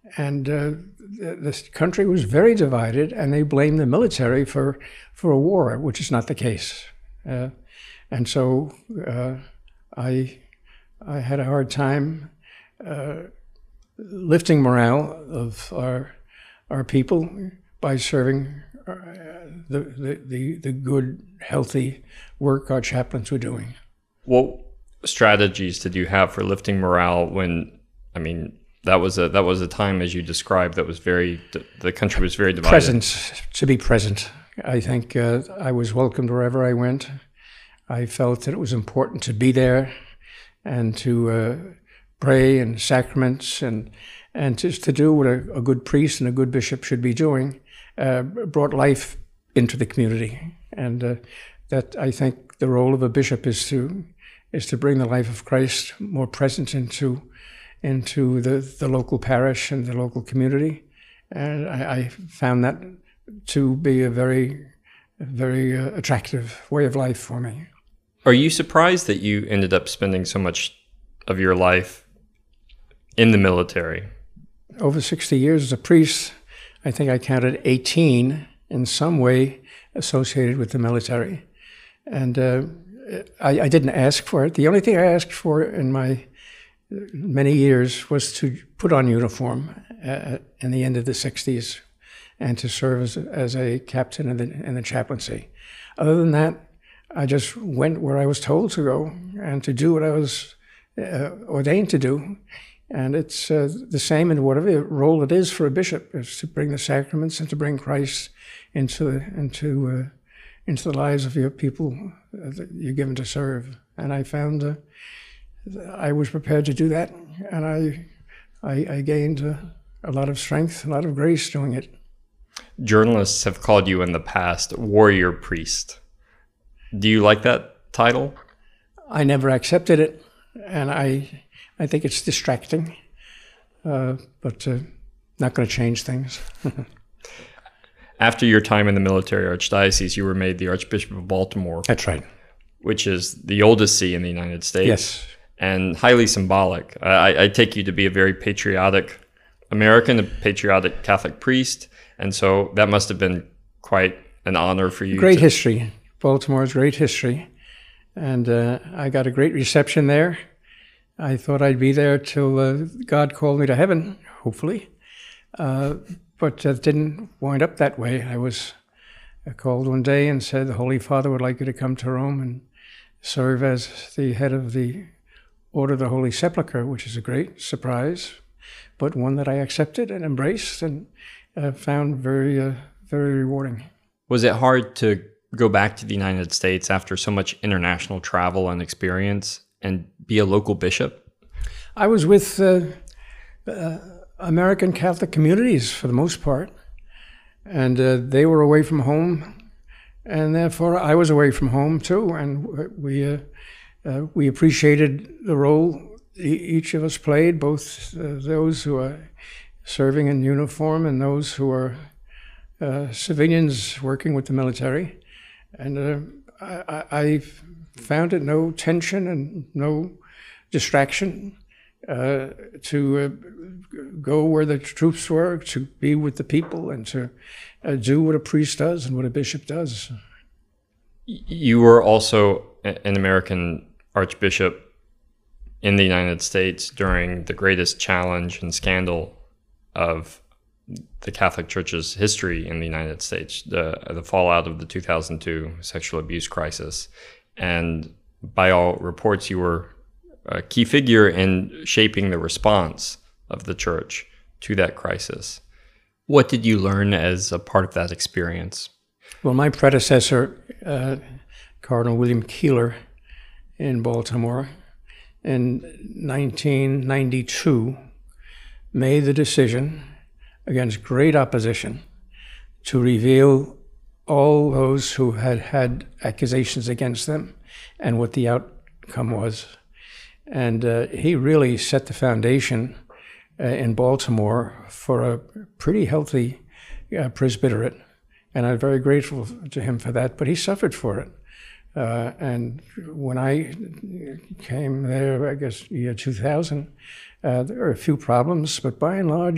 And the country was very divided, and they blamed the military for a war, which is not the case. And so I had a hard time lifting morale of our people by serving the good, healthy work our chaplains were doing. What strategies did you have for lifting morale when, I mean, that was a time, as you described, that was the country was very divided. To be present. I think I was welcomed wherever I went. I felt that it was important to be there and to pray and sacraments and just to do what a good priest and a good bishop should be doing, brought life into the community. And that I think the role of a bishop is to bring the life of Christ more present into the local parish and the local community. And I found that to be a very, very attractive way of life for me. Are you surprised that you ended up spending so much of your life in the military? Over 60 years as a priest, I think I counted 18 in some way associated with the military. And I didn't ask for it. The only thing I asked for in my many years was to put on uniform in the end of the 60s and to serve as a captain in the chaplaincy. Other than that, I just went where I was told to go and to do what I was ordained to do. And it's the same in whatever role it is for a bishop, is to bring the sacraments and to bring Christ into the lives of your people that you're given to serve. And I found I was prepared to do that, and I gained a lot of strength, a lot of grace doing it. Journalists have called you in the past warrior priest. Do you like that title? I never accepted it, and I think it's distracting, but not going to change things. After your time in the military archdiocese, you were made the Archbishop of Baltimore. That's right. Which is the oldest see in the United States. Yes. And highly symbolic. I take you to be a very patriotic American, a patriotic Catholic priest, and so that must have been quite an honor for you. Great history. Baltimore's great history. And I got a great reception there. I thought I'd be there till God called me to heaven, hopefully. But it didn't wind up that way. I was called one day and said, the Holy Father would like you to come to Rome and serve as the head of the Order of the Holy Sepulchre, which is a great surprise, but one that I accepted and embraced and found very, very rewarding. Was it hard to go back to the United States after so much international travel and experience and be a local bishop? I was with American Catholic communities for the most part, and they were away from home, and therefore I was away from home too, and we appreciated the role each of us played, both those who are serving in uniform and those who are civilians working with the military. And I found it no tension and no distraction to go where the troops were, to be with the people, and to do what a priest does and what a bishop does. You were also an American archbishop in the United States during the greatest challenge and scandal of the Catholic Church's history in the United States, the fallout of the 2002 sexual abuse crisis. And by all reports, you were a key figure in shaping the response of the Church to that crisis. What did you learn as a part of that experience? Well, my predecessor, Cardinal William Keeler in Baltimore, in 1992, made the decision, against great opposition, to reveal all those who had had accusations against them and what the outcome was. And he really set the foundation in Baltimore for a pretty healthy presbyterate. And I'm very grateful to him for that, but he suffered for it. And when I came there, I guess year 2000, there were a few problems, but by and large,